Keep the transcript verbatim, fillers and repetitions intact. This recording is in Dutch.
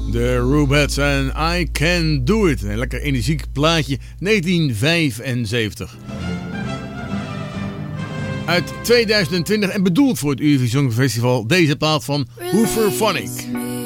De Rubettes en I Can Do It. Een lekker energiek plaatje, negentien vijfenzeventig. Uit tweeduizend twintig en bedoeld voor het Eurovisie Songfestival, deze plaat van Hooverphonic.